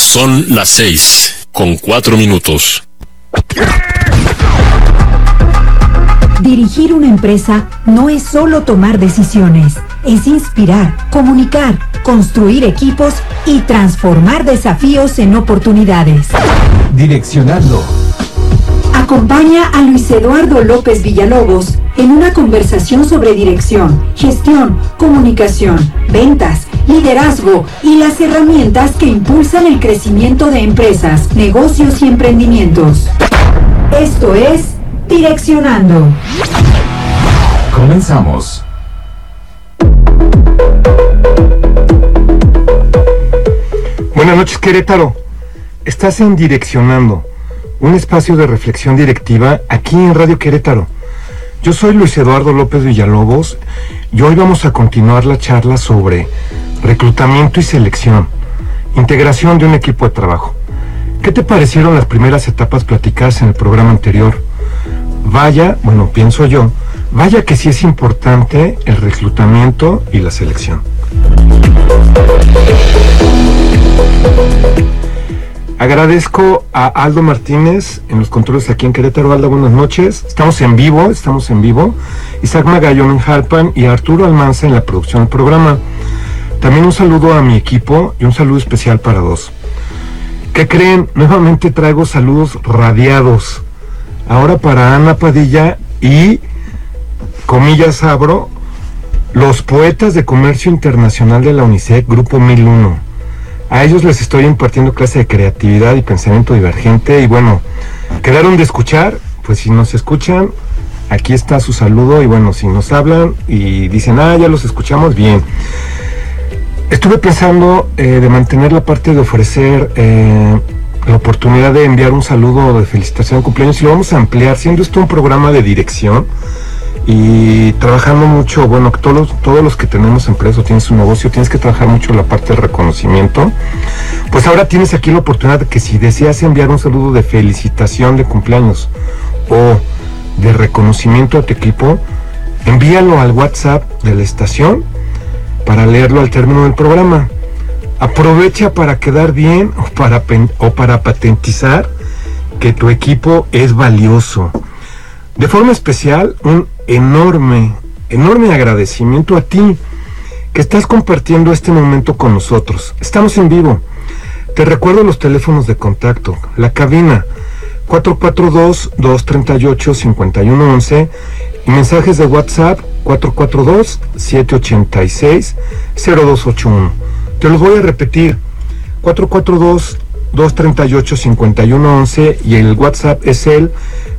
Son las 6:04. Dirigir una empresa no es solo tomar decisiones, es inspirar, comunicar, construir equipos y transformar desafíos en oportunidades. Direccionando. Acompaña a Luis Eduardo López Villalobos en una conversación sobre dirección, gestión, comunicación, ventas, liderazgo y las herramientas que impulsan el crecimiento de empresas, negocios y emprendimientos. Esto es Direccionando. Comenzamos. Buenas noches, Querétaro. Estás en Direccionando, un espacio de reflexión directiva aquí en Radio Querétaro. Yo soy Luis Eduardo López Villalobos y hoy vamos a continuar la charla sobre reclutamiento y selección, integración de un equipo de trabajo. ¿Qué te parecieron las primeras etapas platicadas en el programa anterior? Pienso yo, vaya que sí es importante el reclutamiento y la selección. Agradezco a Aldo Martínez en los controles aquí en Querétaro. Aldo, buenas noches. Estamos en vivo. Isaac Magallón en Jalpan y Arturo Almanza en la producción del programa. También un saludo a mi equipo y un saludo especial para dos. ¿Qué creen? Nuevamente traigo saludos radiados. Ahora para Ana Padilla y, comillas abro, los poetas de comercio internacional de la UNICEF, Grupo 1001. A ellos les estoy impartiendo clase de creatividad y pensamiento divergente y bueno, quedaron de escuchar, pues si nos escuchan, aquí está su saludo y bueno, si nos hablan y dicen, ya los escuchamos, bien. Estuve pensando de mantener la parte de ofrecer la oportunidad de enviar un saludo de felicitación de cumpleaños y lo vamos a ampliar, siendo esto un programa de dirección y trabajando mucho, todos los que tenemos empresa o tienes un negocio, tienes que trabajar mucho la parte del reconocimiento. Pues ahora tienes aquí la oportunidad de que si deseas enviar un saludo de felicitación de cumpleaños o de reconocimiento a tu equipo, envíalo al WhatsApp de la estación para leerlo al término del programa. Aprovecha para quedar bien o para patentizar que tu equipo es valioso. De forma especial, un enorme agradecimiento a ti que estás compartiendo este momento con nosotros. Estamos en vivo. Te recuerdo los teléfonos de contacto. La cabina 442-238-5111 y mensajes de WhatsApp 442-786-0281. Te los voy a repetir, 442-238-5111 y el WhatsApp es el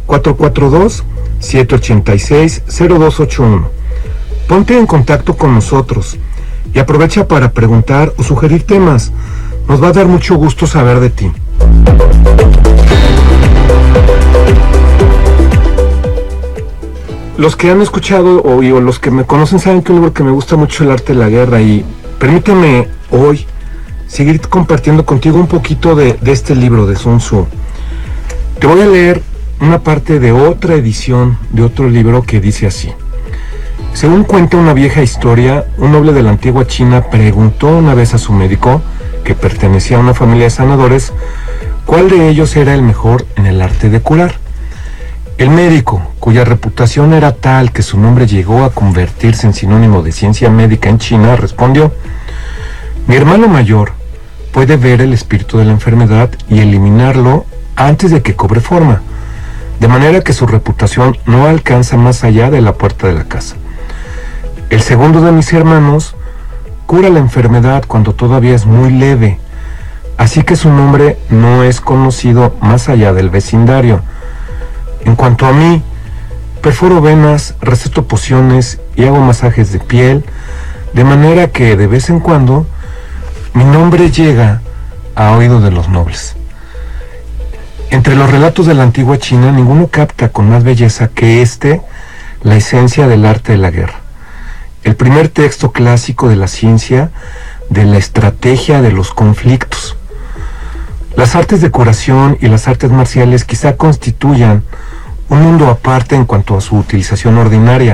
442-786-0281. Ponte en contacto con nosotros y aprovecha para preguntar o sugerir temas. Nos va a dar mucho gusto saber de ti. Los que han escuchado o los que me conocen saben que un libro que me gusta mucho es El arte de la guerra y permíteme hoy seguir compartiendo contigo un poquito de este libro de Sun Tzu. Te voy a leer una parte de otra edición de otro libro que dice así. Según cuenta una vieja historia, un noble de la antigua China preguntó una vez a su médico, que pertenecía a una familia de sanadores, cuál de ellos era el mejor en el arte de curar. El médico, cuya reputación era tal que su nombre llegó a convertirse en sinónimo de ciencia médica en China, respondió: mi hermano mayor puede ver el espíritu de la enfermedad y eliminarlo antes de que cobre forma, de manera que su reputación no alcanza más allá de la puerta de la casa. El segundo de mis hermanos cura la enfermedad cuando todavía es muy leve, así que su nombre no es conocido más allá del vecindario. En cuanto a mí, perforo venas, receto pociones y hago masajes de piel, de manera que de vez en cuando mi nombre llega a oído de los nobles. Entre los relatos de la antigua China, ninguno capta con más belleza que la esencia del arte de la guerra. El primer texto clásico de la ciencia, de la estrategia de los conflictos. Las artes de curación y las artes marciales quizá constituyan un mundo aparte en cuanto a su utilización ordinaria.